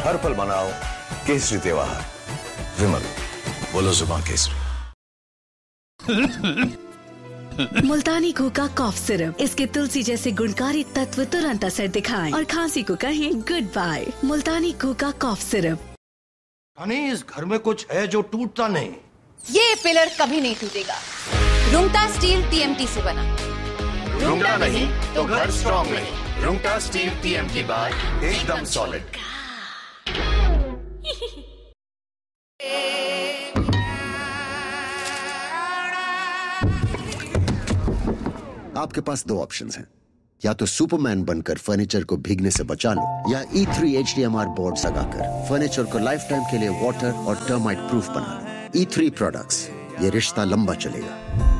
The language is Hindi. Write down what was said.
हर पल मनाओ केसरी त्योहार। विमल, बोलो जुबान केसरी। मुल्तानी घोका कॉफ सिरप, इसके तुलसी जैसे गुणकारी तत्व तुरंत असर दिखाएं और खांसी को कहें गुड बाय। मुल्तानी घोका कॉफ सिरप। हनी, इस घर में कुछ है जो टूटता नहीं। ये पिलर कभी नहीं टूटेगा। रुंगटा स्टील टीएमटी से बना। रुंगटा नहीं तो घर स्ट्रॉन्ग नहीं। रुंगटा स्टील टीएमटी बार एकदम सॉलिड। आपके पास दो ऑप्शंस हैं, या तो सुपरमैन बनकर फर्नीचर को भीगने से बचा लो, या E3 HDMR बोर्ड लगाकर फर्नीचर को लाइफ टाइम के लिए वाटर और टर्माइट प्रूफ बना लो। E3 प्रोडक्ट्स, ये रिश्ता लंबा चलेगा।